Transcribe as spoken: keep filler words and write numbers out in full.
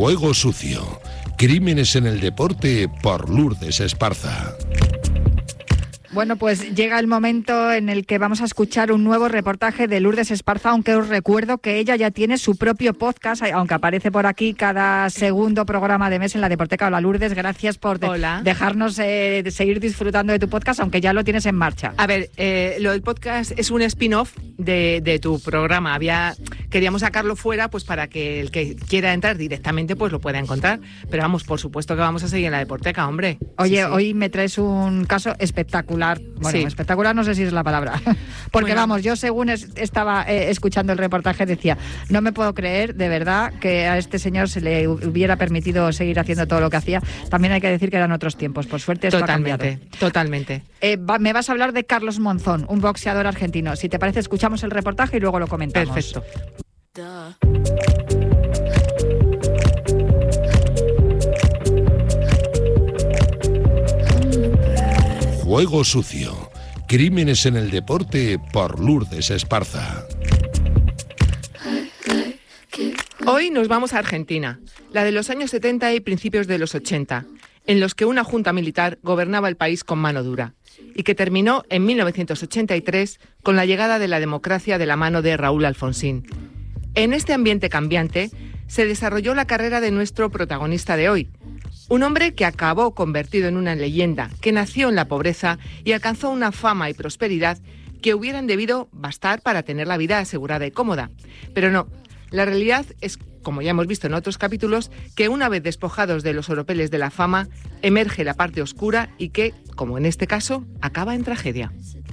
Juego sucio. Crímenes en el deporte por Lourdes Esparza. Bueno, pues llega el momento en el que vamos a escuchar un nuevo reportaje de Lourdes Esparza, aunque os recuerdo que ella ya tiene su propio podcast, aunque aparece por aquí cada segundo programa de mes en la Deporteca. Hola, Lourdes, gracias por de- dejarnos eh, de seguir disfrutando de tu podcast, aunque ya lo tienes en marcha. A ver, eh, lo del podcast es un spin-off de, de tu programa. Había Queríamos sacarlo fuera pues para que el que quiera entrar directamente pues lo pueda encontrar. Pero vamos, por supuesto que vamos a seguir en la Deporteca, hombre. Oye, Sí, sí. hoy me traes un caso espectacular. Bueno, Sí. espectacular no sé si es la palabra. Porque Bueno. vamos, yo según es- estaba eh, escuchando el reportaje decía, no me puedo creer de verdad que a este señor se le hubiera permitido seguir haciendo todo lo que hacía. También hay que decir que eran otros tiempos. Por suerte esto ha cambiado. Totalmente, totalmente. Eh, va- me vas a hablar de Carlos Monzón, un boxeador argentino. Si te parece, escuchamos el reportaje y luego lo comentamos. Perfecto. Juego sucio. Crímenes en el deporte por Lourdes Esparza. Hoy nos vamos a Argentina, la de los años setenta y principios de los ochenta, en los que una junta militar gobernaba el país con mano dura, y que terminó en mil novecientos ochenta y tres con la llegada de la democracia de la mano de Raúl Alfonsín. En este ambiente cambiante se desarrolló la carrera de nuestro protagonista de hoy, un hombre que acabó convertido en una leyenda, que nació en la pobreza y alcanzó una fama y prosperidad que hubieran debido bastar para tener la vida asegurada y cómoda. Pero no, la realidad es, como ya hemos visto en otros capítulos, que una vez despojados de los oropeles de la fama, emerge la parte oscura y que, como en este caso, acaba en tragedia.